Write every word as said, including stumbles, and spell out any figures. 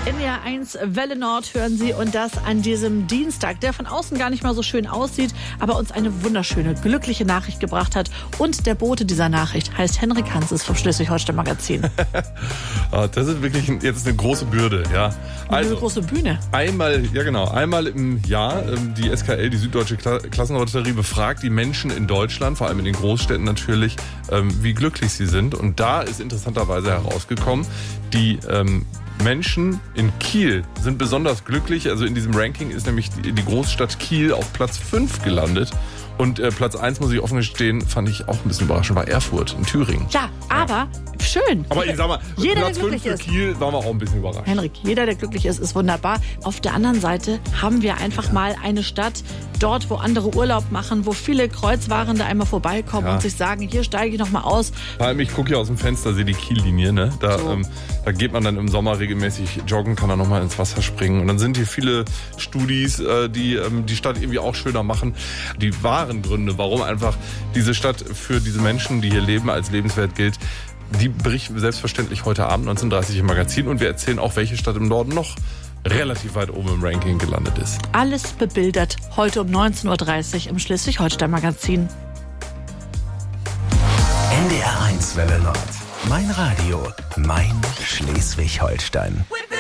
N D R eins Welle Nord hören Sie und das an diesem Dienstag, der von außen gar nicht mal so schön aussieht, aber uns eine wunderschöne, glückliche Nachricht gebracht hat. Und der Bote dieser Nachricht heißt Henrik Hanses vom Schleswig-Holstein Magazin. Das ist wirklich ein, jetzt eine große Bürde, ja. Also, eine große Bühne. Einmal, ja genau, einmal im Jahr, die S K L, die Süddeutsche Klassenlotterie, befragt die Menschen in Deutschland, vor allem in den Großstädten natürlich, wie glücklich sie sind. Und da ist interessanterweise herausgekommen, die ähm, Menschen in Kiel sind besonders glücklich. Also in diesem Ranking ist nämlich die, die Großstadt Kiel auf Platz fünf gelandet. Und äh, Platz eins, muss ich offen gestehen, fand ich auch ein bisschen überraschend, war Erfurt in Thüringen. Ja, aber ja. schön. Aber ich sag mal, jeder, Platz der fünf für ist. Kiel waren wir auch ein bisschen überrascht. Henrik, jeder, der glücklich ist, ist wunderbar. Auf der anderen Seite haben wir einfach ja. mal eine Stadt, dort, wo andere Urlaub machen, wo viele Kreuzfahrende einmal vorbeikommen ja. und sich sagen, hier steige ich noch mal aus. Vor allem, ich gucke hier aus dem Fenster, sehe die Kiellinie, ne? Da, so. ähm, da geht man dann im Sommer regelmäßig joggen, kann dann noch mal ins Wasser springen. Und dann sind hier viele Studis, äh, die ähm, die Stadt irgendwie auch schöner machen. Die wahren Gründe, warum einfach diese Stadt für diese Menschen, die hier leben, als lebenswert gilt, die berichten wir selbstverständlich heute Abend neunzehn Uhr dreißig im Magazin. Und wir erzählen auch, welche Stadt im Norden noch relativ weit oben im Ranking gelandet ist. Alles bebildert heute um neunzehn Uhr dreißig im Schleswig-Holstein Magazin. N D R eins Welle Nord. Mein Radio, mein Schleswig-Holstein.